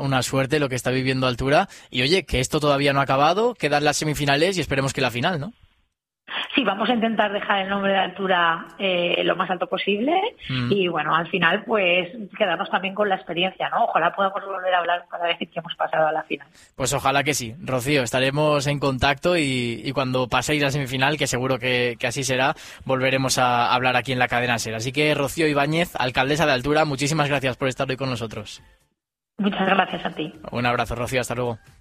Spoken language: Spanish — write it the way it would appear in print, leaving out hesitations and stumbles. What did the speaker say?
una suerte lo que está viviendo Altura. Y oye, que esto todavía no ha acabado, quedan las semifinales y esperemos que la final, ¿no? Sí, vamos a intentar dejar el nombre de Altura lo más alto posible y bueno, al final pues quedarnos también con la experiencia, ¿no? Ojalá podamos volver a hablar para decir que hemos pasado a la final. Pues ojalá que sí. Rocío, estaremos en contacto y cuando paséis la semifinal, que seguro que así será, volveremos a hablar aquí en la cadena SER. Así que Rocío Ibáñez, alcaldesa de Altura, muchísimas gracias por estar hoy con nosotros. Muchas gracias a ti. Un abrazo, Rocío, hasta luego.